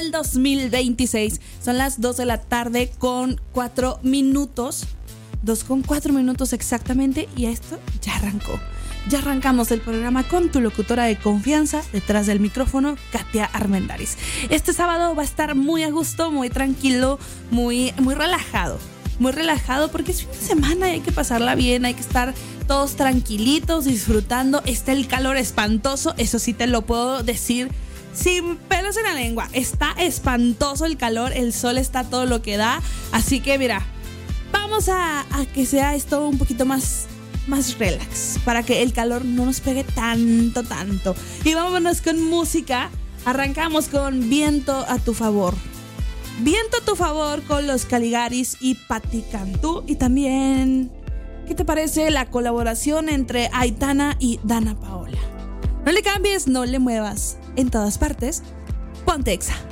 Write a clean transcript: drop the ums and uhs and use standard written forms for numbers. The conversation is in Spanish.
del 2026. Son las 2 de la tarde con 4 minutos. 2 con 4 minutos exactamente. Y esto ya arrancó. Ya arrancamos el programa con tu locutora de confianza, detrás del micrófono, Katia Armendáriz. Este sábado va a estar muy a gusto, muy tranquilo, muy relajado. Muy relajado porque es fin de semana y hay que pasarla bien, hay que estar todos tranquilitos, disfrutando. Está el calor espantoso, eso sí te lo puedo decir sin pelos en la lengua. Está espantoso el calor, el sol está todo lo que da. Así que mira, vamos a que sea esto un poquito más relax, para que el calor no nos pegue tanto. Y vámonos con música. Arrancamos con Viento a tu favor. Viento a tu favor con los Caligaris y Patti Cantú. Y también, ¿qué te parece la colaboración entre Aitana y Dana Paola? No le cambies, no le muevas. En todas partes, ponte Exa.